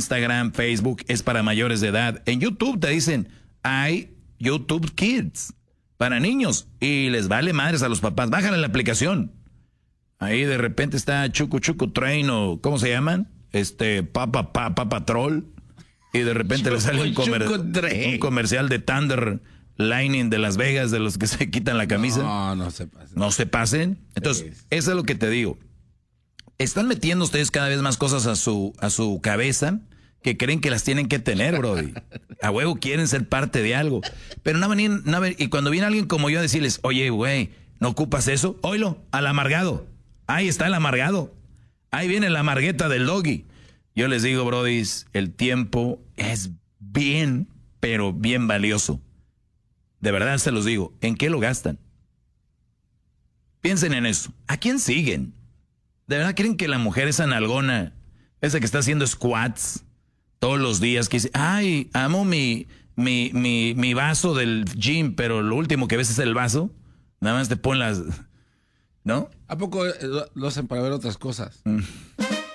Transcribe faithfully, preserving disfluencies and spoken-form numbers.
Instagram, Facebook es para mayores de edad. En YouTube te dicen, hay YouTube Kids para niños y les vale madres a los papás. Bájale la aplicación. Ahí de repente está Chucu Chucu Train o ¿cómo se llaman? Este, Papa Papa Papa Troll. Y de repente Chucu, le sale un, comer un comercial de Thunder Lightning de Las Vegas, de los que se quitan la camisa. No, no se pasen. No se pasen. Entonces, sí. Eso es lo que te digo. Están metiendo ustedes cada vez más cosas a su, a su cabeza que creen que las tienen que tener, brody. A huevo quieren ser parte de algo. Pero no venir, no, y cuando viene alguien como yo a decirles, oye, güey, ¿no ocupas eso? Oílo, al amargado. Ahí está el amargado. Ahí viene la amargueta del doggy. Yo les digo, brody, el tiempo es bien, pero bien valioso. De verdad se los digo. ¿En qué lo gastan? Piensen en eso. ¿A quién siguen? ¿De verdad creen que la mujer esa nalgona, esa que está haciendo squats todos los días, que dice, ay, amo mi, mi, mi, mi vaso del gym, pero lo último que ves es el vaso? Nada más te ponen las... ¿No? ¿A poco lo hacen para ver otras cosas? Mm.